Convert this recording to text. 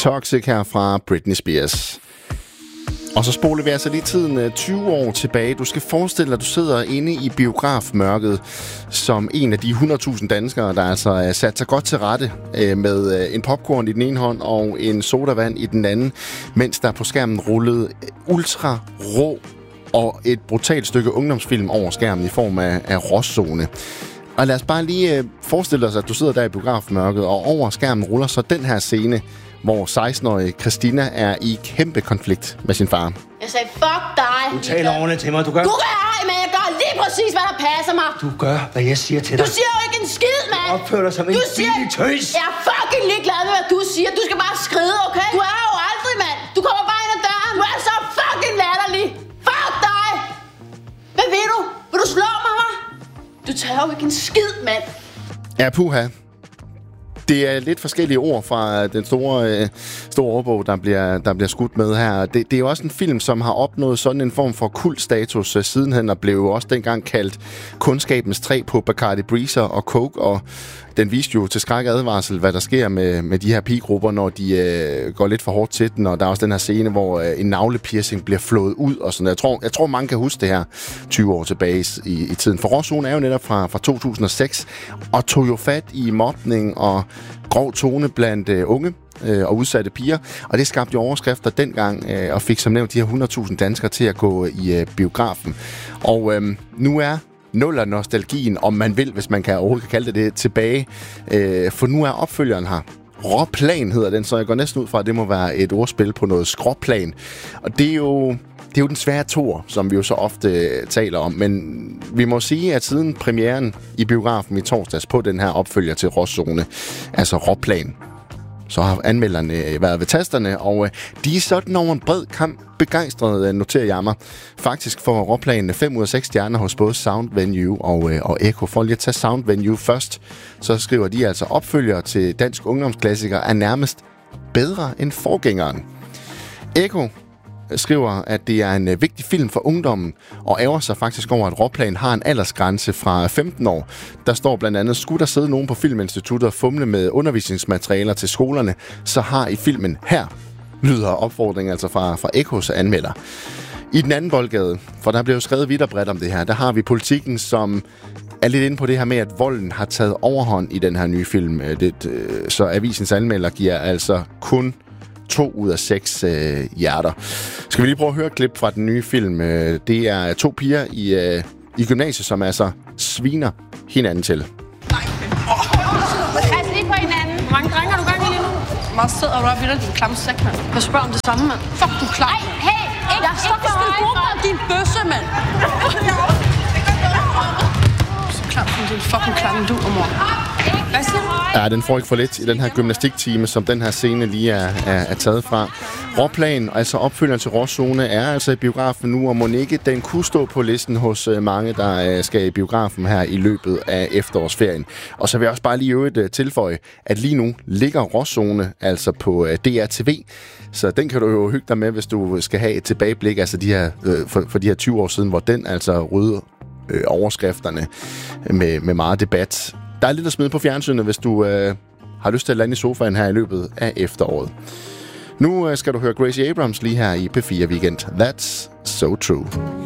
Toxic her fra Britney Spears. Og så spoler vi altså lige tiden 20 år tilbage. Du skal forestille dig, at du sidder inde i biografmørket som en af de 100.000 danskere, der altså er sat sig godt til rette med en popcorn i den ene hånd og en sodavand i den anden, mens der på skærmen rullede ultra rå og et brutalt stykke ungdomsfilm over skærmen i form af Råzone. Og lad os bare lige forestille os, at du sidder der i biografmørket, og over skærmen ruller så den her scene, hvor 16-årige Christina er i kæmpe konflikt med sin far. Jeg sagde, fuck dig! Du taler ordentligt til mig, du gør... Du gør ej, men jeg gør lige præcis, hvad der passer mig! Du gør, hvad jeg siger til dig. Du siger jo ikke en skid, mand! Du opfører dig som en billig tøs! Jeg er fucking ligeglad med, hvad du siger. Du skal bare skride, okay? Du er jo aldrig, mand! Du kommer bare ind ad døren. Du er så fucking latterlig! Fuck dig! Hvad vil du? Vil du slå mig, hva'? Du tager jo ikke en skid, mand! Ja, puha. Det er lidt forskellige ord fra den store ordbog, der bliver skudt med her. Det er jo også en film, som har opnået sådan en form for kultstatus sidenhen, og blev også dengang kaldt kundskabens træ på Bacardi Breezer og Coke, og den viste jo til skræk advarsel, hvad der sker med de her pigegrupper, når de går lidt for hårdt til den, og der er også den her scene, hvor en navlepiercing bliver flået ud og sådan. Jeg tror mange kan huske det her 20 år tilbage i tiden. For Råzone er jo netop fra 2006, og tog jo fat i mobning og grov tone blandt unge og udsatte piger, og det skabte jo overskrifter dengang, og fik som nævnt de her 100.000 danskere til at gå i biografen. Og nu er nuller nostalgien, om man vil, hvis man kan overhovedet kalde det tilbage. For nu er opfølgeren her. Råplan hedder den, så jeg går næsten ud fra, at det må være et ordspil på noget skråplan. Og det er jo den svære toer, som vi jo så ofte taler om. Men vi må sige, at siden premieren i biografen i torsdags på den her opfølger til Råzone, altså Råplan, så har anmelderne været ved tasterne, og de er sådan over en bred kamp begejstrede, noterer jeg mig. Faktisk får Råplanen 5 ud af 6 stjerner hos både Sound Venue og Echo. For lige at tage Sound Venue først, så skriver de altså, opfølgere til dansk ungdomsklassiker er nærmest bedre end forgængeren. Echo skriver, at det er en vigtig film for ungdommen, og ærger sig faktisk over, at Råplan har en aldersgrænse fra 15 år. Der står blandt andet, skulle der sidde nogen på Filminstituttet og fumle med undervisningsmaterialer til skolerne, så har i filmen her, lyder opfordringen altså fra Echos anmelder. I den anden boldgade, for der bliver jo skrevet vidt og bredt om det her, der har vi Politikken, som er lidt inde på det her med, at volden har taget overhånd i den her nye film. Så avisens anmelder giver altså kun 2 ud af 6 hjerter. Skal vi lige prøve at høre et klip fra den nye film? Det er 2 piger i gymnasiet, som altså sviner hinanden til. Pas lige på hinanden. Hvor mange drenge har du gang i lige nu? Meget sød, og du er vildt din klamme sæk, mand. Jeg spørger om det samme, mand. Fuck, du er klar. Hey, ikke jeg står for dig. Din bøsse, mand. Så klart som din fucking klamme du, mor. Hvad siger du? Ja, den får ikke for lidt i den her gymnastiktime, som den her scene lige er taget fra. Råplan, altså opfølgeren til Råzone, er altså i biografen nu, og Monique, den kunne stå på listen hos mange, der skal i biografen her i løbet af efterårsferien. Og så vil jeg også bare lige øvrigt tilføje, at lige nu ligger Råzone altså på DRTV, så den kan du jo hygge dig med, hvis du skal have et tilbageblik, altså de her, for de her 20 år siden, hvor den altså rydde overskrifterne med meget debat. Der er lidt at smide på fjernsynet, hvis du har lyst til at lande i sofaen her i løbet af efteråret. Nu skal du høre Gracie Abrams lige her i P4 Weekend. That's so true.